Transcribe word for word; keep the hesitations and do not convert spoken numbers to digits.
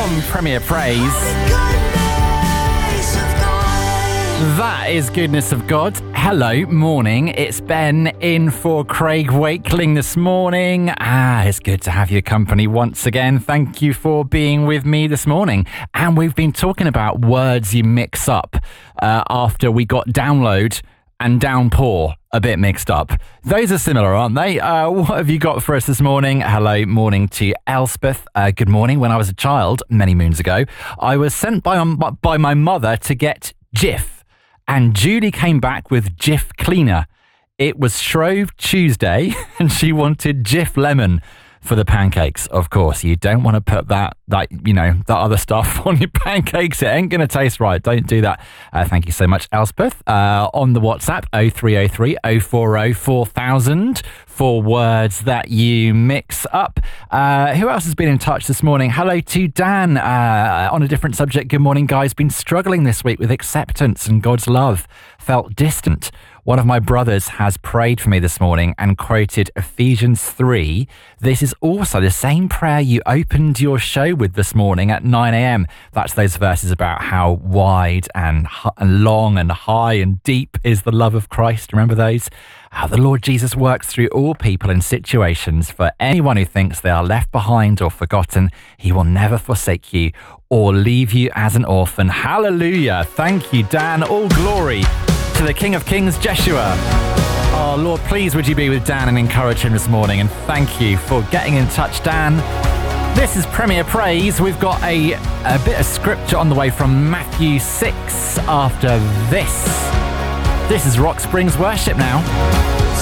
on Premier Praise. That is Goodness of God. Hello, morning. It's Ben in for Craig Wakeling this morning. Ah, it's good to have your company once again. Thank you for being with me this morning. And we've been talking about words you mix up uh, after we got download and downpour a bit mixed up. Those are similar, aren't they? Uh, what have you got for us this morning? Hello, morning to Elspeth. Uh, good morning. When I was a child, many moons ago, I was sent by, um, by my mother to get Jif. And Julie came back with Jif Cleaner. It was Shrove Tuesday, and she wanted Jif Lemon for the pancakes. Of course, you don't want to put that, that you know, that other stuff on your pancakes. It ain't going to taste right. Don't do that. Uh, thank you so much, Elspeth. Uh, on the WhatsApp, oh three oh three, oh four oh, four thousand for words that you mix up. Uh, who else has been in touch this morning? Hello to Dan uh, on a different subject. Good morning, guys. Been struggling this week with acceptance and God's love. Felt distant. One of my brothers has prayed for me this morning and quoted Ephesians three. This is also the same prayer you opened your show with this morning at nine a.m. That's those verses about how wide and, h- and long and high and deep is the love of Christ. Remember those? How the Lord Jesus works through all people and situations. For anyone who thinks they are left behind or forgotten, he will never forsake you or leave you as an orphan. Hallelujah. Thank you, Dan. All glory to the King of Kings, Jeshua. Oh, Lord, please would you be with Dan and encourage him this morning. And thank you for getting in touch, Dan. This is Premier Praise. We've got a, a bit of scripture on the way from Matthew six after this. This is Rock Springs Worship now.